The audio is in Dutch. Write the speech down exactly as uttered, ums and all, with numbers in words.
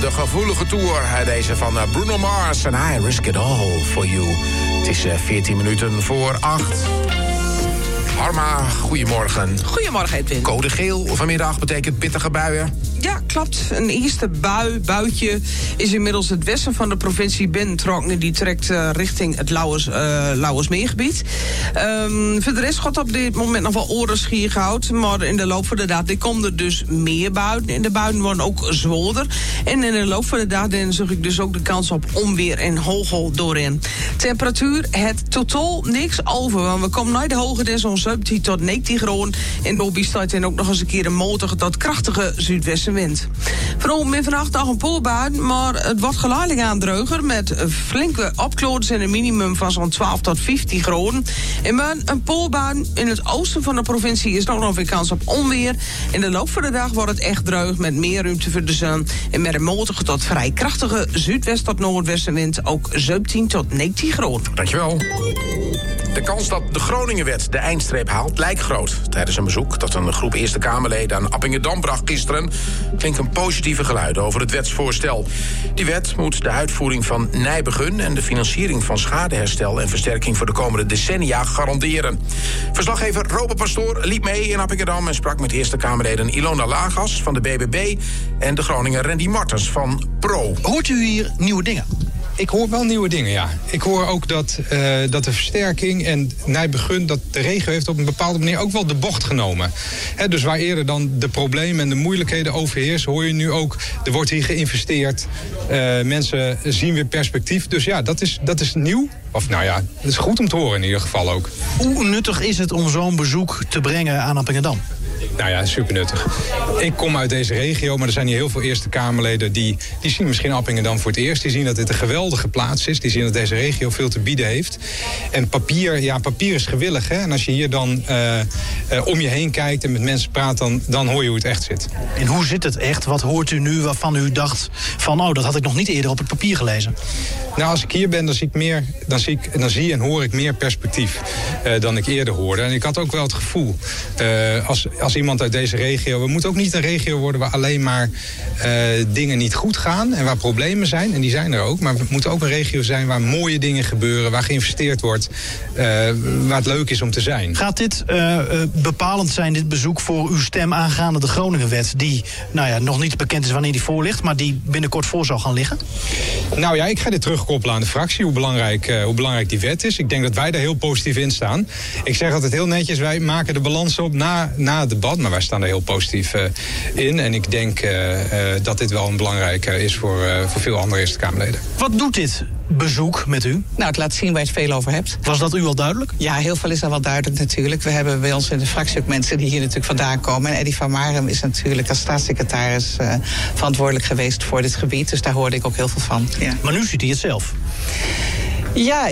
de gevoelige tour. Deze van Bruno Mars en I Risk It All For You. Het is veertien minuten voor acht. Harma, goedemorgen. Goedemorgen, Edwin. Code geel vanmiddag betekent pittige buien. Ja, klopt. Een eerste bui, buitje is inmiddels het westen van de provincie binnentrokken. Die trekt uh, richting het Lauwers, uh, Lauwersmeergebied. Um, voor de rest gaat op dit moment nog wel orenschier gehouden. Maar in de loop van de dag die komt er dus meer buien. En de buien worden ook zwoerder. En in de loop van de dag dan zag ik dus ook de kans op onweer en hagel doorheen. Temperatuur, het totaal niks over. Want we komen naar de hoge des zo'n zeventien tot negentien graden. En Dobie staat en ook nog eens een keer een matige tot krachtige zuidwesten. Wind. Vooral met vannacht nog een poolbui, maar het wordt geleidelijk aandreuger met flinke opklaringen en een minimum van zo'n twaalf tot vijftien graden. En met een poolbui in het oosten van de provincie is nog nog weer kans op onweer. In de loop van de dag wordt het echt dreug met meer ruimte voor de zon en met een matige tot vrij krachtige zuidwest tot noordwestenwind ook zeventien tot negentien graden. Dankjewel. De kans dat de Groningenwet de eindstreep haalt lijkt groot. Tijdens een bezoek dat een groep Eerste Kamerleden aan Appingedam bracht gisteren klinken positieve geluiden over het wetsvoorstel. Die wet moet de uitvoering van Nijbegun en de financiering van schadeherstel en versterking voor de komende decennia garanderen. Verslaggever Robert Pastoor liep mee in Appingedam en sprak met Eerste Kamerleden Ilona Lagas van de B B B en de Groninger Randy Martens van Pro. Hoort u hier nieuwe dingen? Ik hoor wel nieuwe dingen, ja. Ik hoor ook dat, uh, dat de versterking en Nijbegun, dat de regio heeft op een bepaalde manier ook wel de bocht genomen. He, dus waar eerder dan de problemen en de moeilijkheden overheersen, hoor je nu ook, er wordt hier geïnvesteerd. Uh, mensen zien weer perspectief. Dus ja, dat is, dat is nieuw. Of nou ja, het is goed om te horen in ieder geval ook. Hoe nuttig is het om zo'n bezoek te brengen aan Appingedam? Nou ja, super nuttig. Ik kom uit deze regio, maar er zijn hier heel veel Eerste Kamerleden die, die zien misschien Appingedam voor het eerst. Die zien dat dit een geweldige plaats is. Die zien dat deze regio veel te bieden heeft. En papier, ja, papier is gewillig. Hè? En als je hier dan uh, uh, om je heen kijkt en met mensen praat, dan, dan hoor je hoe het echt zit. En hoe zit het echt? Wat hoort u nu waarvan u dacht van, oh, dat had ik nog niet eerder op het papier gelezen? Nou, als ik hier ben, dan zie ik meer, dan zie ik, dan zie en hoor ik meer perspectief uh, dan ik eerder hoorde. En ik had ook wel het gevoel, uh, als, als iemand uit deze regio, we moeten ook niet een regio worden waar alleen maar uh, dingen niet goed gaan en waar problemen zijn. En die zijn er ook. Maar we moeten ook een regio zijn waar mooie dingen gebeuren, waar geïnvesteerd wordt, uh, waar het leuk is om te zijn. Gaat dit uh, uh, bepalend zijn, dit bezoek, voor uw stem aangaande de Groningenwet, die nou ja, nog niet bekend is wanneer die voor ligt, maar die binnenkort voor zal gaan liggen? Nou ja, ik ga dit terugkoppelen aan de fractie, hoe belangrijk, uh, hoe belangrijk die wet is. Ik denk dat wij daar heel positief in staan. Ik zeg altijd heel netjes, wij maken de balans op na, na het debat, maar wij staan er heel positief uh, in. En ik denk uh, uh, dat dit wel een belangrijk uh, is voor, uh, voor veel andere Eerste Kamerleden. Wat doet dit bezoek met u? Nou, het laat zien waar je het veel over hebt. Was dat u al duidelijk? Ja, heel veel is al wel duidelijk natuurlijk. We hebben bij ons in de fractie ook mensen die hier natuurlijk vandaan komen. En Eddy van Marem is natuurlijk als staatssecretaris uh, verantwoordelijk geweest voor dit gebied. Dus daar hoorde ik ook heel veel van. Ja. Maar nu ziet hij het zelf. Ja,